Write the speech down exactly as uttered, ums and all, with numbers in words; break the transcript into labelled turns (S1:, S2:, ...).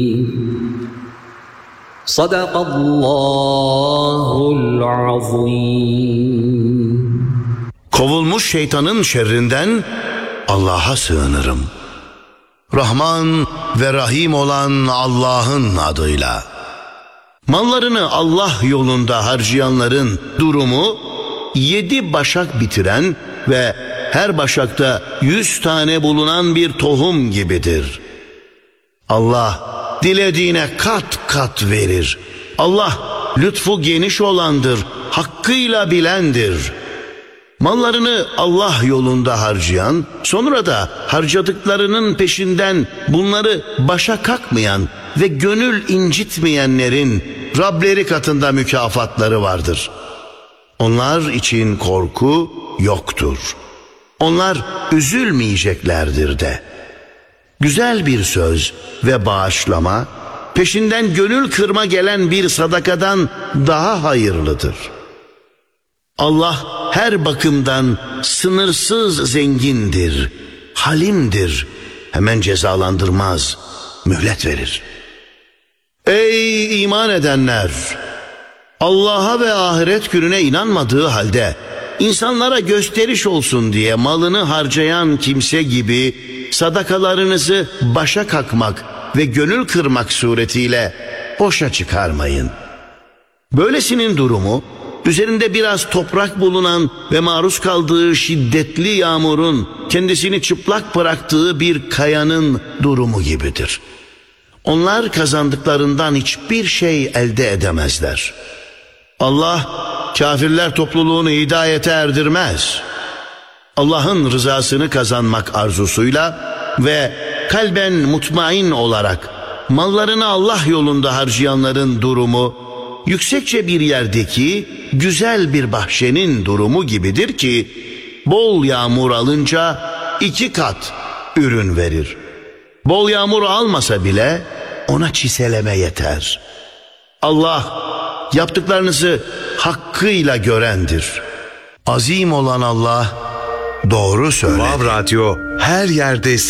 S1: Sadakallahul azim.
S2: Kovulmuş şeytanın şerrinden Allah'a sığınırım. Rahman ve Rahim olan Allah'ın adıyla. Mallarını Allah yolunda harcayanların durumu yedi başak bitiren ve her başakta yüz tane bulunan bir tohum gibidir. Allah dilediğine kat kat verir. Allah lütfu geniş olandır, hakkıyla bilendir. Mallarını Allah yolunda harcayan, sonra da harcadıklarının peşinden bunları başa kakmayan ve gönül incitmeyenlerin Rableri katında mükafatları vardır. Onlar için korku yoktur. Onlar üzülmeyeceklerdir de. Güzel bir söz ve bağışlama, peşinden gönül kırma gelen bir sadakadan daha hayırlıdır. Allah her bakımdan sınırsız zengindir, halimdir, hemen cezalandırmaz, mühlet verir. Ey iman edenler! Allah'a ve ahiret gününe inanmadığı halde insanlara gösteriş olsun diye malını harcayan kimse gibi sadakalarınızı başa kakmak ve gönül kırmak suretiyle boşa çıkarmayın. Böylesinin durumu, üzerinde biraz toprak bulunan ve maruz kaldığı şiddetli yağmurun kendisini çıplak bıraktığı bir kayanın durumu gibidir. Onlar kazandıklarından hiçbir şey elde edemezler. Allah kafirler topluluğunu hidayete erdirmez. Allah'ın rızasını kazanmak arzusuyla ve kalben mutmain olarak mallarını Allah yolunda harcayanların durumu yüksekçe bir yerdeki güzel bir bahçenin durumu gibidir ki bol yağmur alınca iki kat ürün verir. Bol yağmur almasa bile ona çiseleme yeter. Allah yaptıklarınızı hakkıyla görendir. Azim olan Allah doğru söyler.
S3: Vav Radyo her yerde